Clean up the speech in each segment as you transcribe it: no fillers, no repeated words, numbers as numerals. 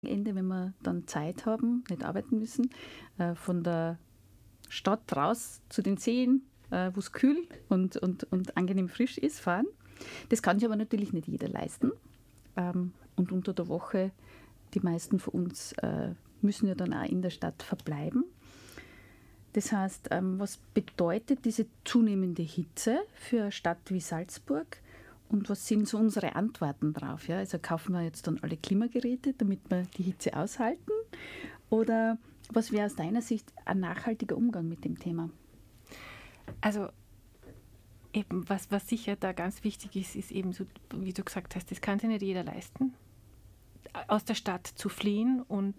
Ende, wenn wir dann Zeit haben, nicht arbeiten müssen, von der Stadt raus zu den Seen, wo es kühl und angenehm frisch ist, fahren. Das kann sich aber natürlich nicht jeder leisten. Und unter der Woche, die meisten von uns müssen ja dann auch in der Stadt verbleiben. Das heißt, was bedeutet diese zunehmende Hitze für eine Stadt wie Salzburg? Und was sind so unsere Antworten drauf? Ja? Also kaufen wir jetzt dann alle Klimageräte, damit wir die Hitze aushalten? Oder was wäre aus deiner Sicht ein nachhaltiger Umgang mit dem Thema? Also eben, was sicher da ganz wichtig ist eben so, wie du gesagt hast, das kann sich nicht jeder leisten, aus der Stadt zu fliehen und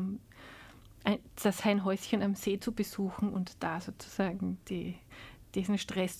sein Häuschen am See zu besuchen und da sozusagen diesen Stress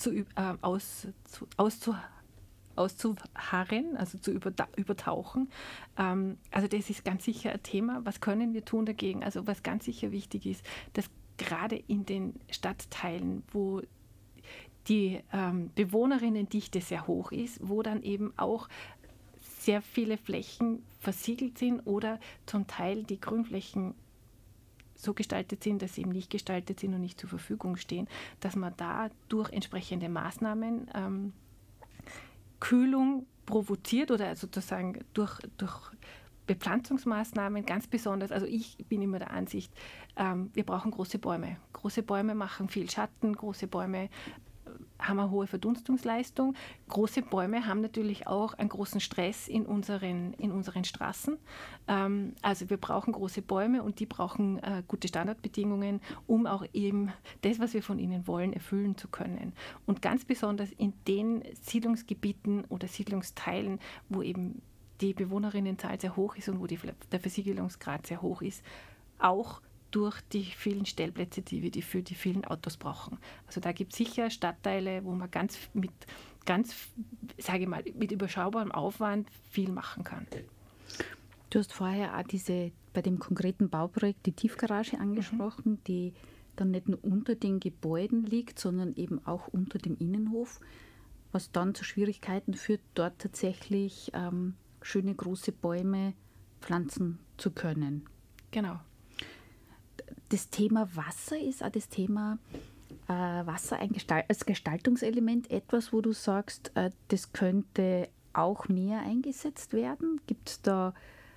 auszuharren, also zu übertauchen. Also das ist ganz sicher ein Thema. Was können wir tun dagegen? Also was ganz sicher wichtig ist, dass gerade in den Stadtteilen, wo die Bewohnerinnendichte sehr hoch ist, wo dann eben auch sehr viele Flächen versiegelt sind oder zum Teil die Grünflächen so gestaltet sind, dass sie eben nicht gestaltet sind und nicht zur Verfügung stehen, dass man da durch entsprechende Maßnahmen Kühlung provoziert oder sozusagen durch Bepflanzungsmaßnahmen ganz besonders. Also ich bin immer der Ansicht, wir brauchen große Bäume. Große Bäume machen viel Schatten, große Bäume haben eine hohe Verdunstungsleistung. Große Bäume haben natürlich auch einen großen Stress in unseren Straßen. Also wir brauchen große Bäume und die brauchen gute Standardbedingungen, um auch eben das, was wir von ihnen wollen, erfüllen zu können. Und ganz besonders in den Siedlungsgebieten oder Siedlungsteilen, wo eben die Bewohnerinnenzahl sehr hoch ist und wo der Versiegelungsgrad sehr hoch ist, auch durch die vielen Stellplätze, die wir für die vielen Autos brauchen. Also da gibt es sicher Stadtteile, wo man sage ich mal, mit überschaubarem Aufwand viel machen kann. Du hast vorher auch bei dem konkreten Bauprojekt die Tiefgarage angesprochen, die dann nicht nur unter den Gebäuden liegt, sondern eben auch unter dem Innenhof, was dann zu Schwierigkeiten führt, dort tatsächlich schöne große Bäume pflanzen zu können. Genau. Das Thema Wasser ist auch das Thema Wasser als Gestaltungselement etwas, wo du sagst, das könnte auch mehr eingesetzt werden. Gibt es da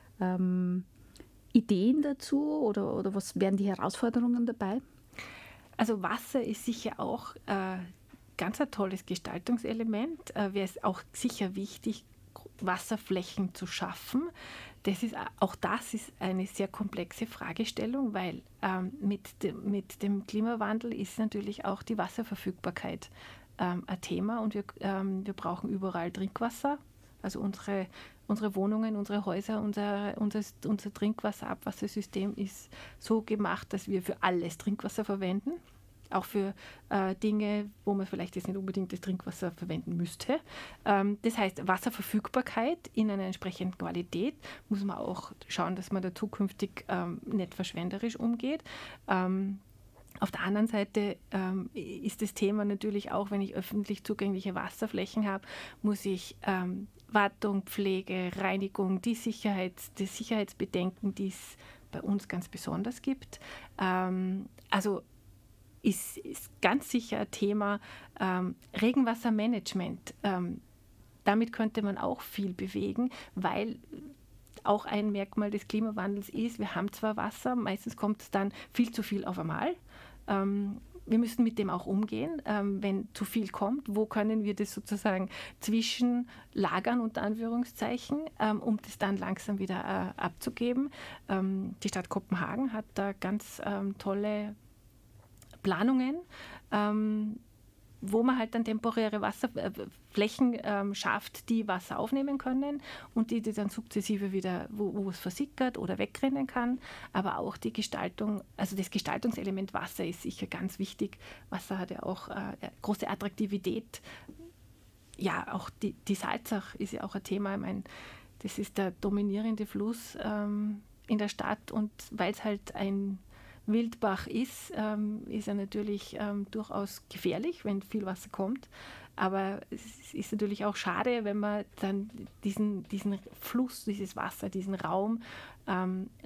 Ideen dazu oder was wären die Herausforderungen dabei? Also Wasser ist sicher auch ganz ein tolles Gestaltungselement. Wäre es auch sicher wichtig, Wasserflächen zu schaffen. Das ist eine sehr komplexe Fragestellung, weil mit dem Klimawandel ist natürlich auch die Wasserverfügbarkeit ein Thema und wir brauchen überall Trinkwasser. Also unsere Wohnungen, unsere Häuser, unser Trinkwasser-Abwassersystem ist so gemacht, dass wir für alles Trinkwasser verwenden. Auch für Dinge, wo man vielleicht jetzt nicht unbedingt das Trinkwasser verwenden müsste. Das heißt, Wasserverfügbarkeit in einer entsprechenden Qualität muss man auch schauen, dass man da zukünftig nicht verschwenderisch umgeht. Auf der anderen Seite ist das Thema natürlich auch, wenn ich öffentlich zugängliche Wasserflächen habe, muss ich Wartung, Pflege, Reinigung, die Sicherheitsbedenken, die es bei uns ganz besonders gibt. Also ist ganz sicher ein Thema. Regenwassermanagement, damit könnte man auch viel bewegen, weil auch ein Merkmal des Klimawandels ist, wir haben zwar Wasser, meistens kommt es dann viel zu viel auf einmal. Wir müssen mit dem auch umgehen, wenn zu viel kommt. Wo können wir das sozusagen zwischenlagern, unter Anführungszeichen, um das dann langsam wieder abzugeben? Die Stadt Kopenhagen hat da ganz tolle Planungen, wo man halt dann temporäre Wasserflächen schafft, die Wasser aufnehmen können und die dann sukzessive wieder, wo es versickert oder wegrennen kann. Aber auch die Gestaltung, also das Gestaltungselement Wasser ist sicher ganz wichtig. Wasser hat ja auch große Attraktivität. Ja, auch die Salzach ist ja auch ein Thema. Ich meine, das ist der dominierende Fluss in der Stadt und weil es halt ein Wildbach ist er natürlich durchaus gefährlich, wenn viel Wasser kommt. Aber es ist natürlich auch schade, wenn man dann diesen Fluss, dieses Wasser, diesen Raum